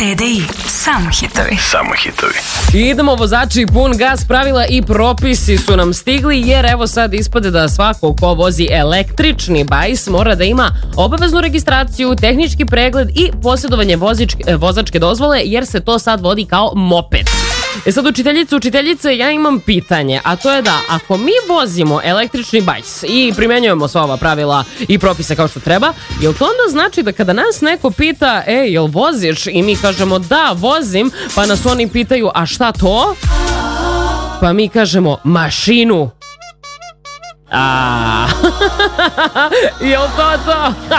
TDI, samo hitovi. Samo hitovi. Idemo vozači, pun gas, pravila i propisi su nam stigli, jer evo sad ispade da svako ko vozi električni bajs mora da ima obaveznu registraciju, tehnički pregled i posjedovanje vozačke dozvole, jer se to sad vodi kao moped. Sad učiteljice, ja imam pitanje, a to je da ako mi vozimo električni bajs i primenjujemo sva ova pravila i propise kao što treba, jel to onda znači da kada nas neko pita, jel voziš, i mi kažemo da, vozim, pa nas oni pitaju, a šta to? Pa mi kažemo mašinu. Jel to?